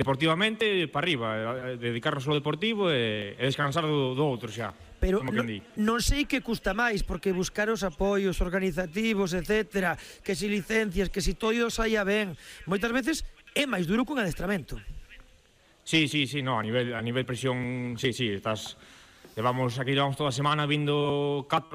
deportivamente para arriba, dedicarnos ao deportivo e descansar do outro xa. Pero non sei que custa máis, porque buscar os apoios organizativos, etcétera, que si licencias, que si todo saia ben, moitas veces é máis duro que un adestramento. Sí, no, a nivel presión, sí, estás... Aquí llevamos toda a semana vindo 4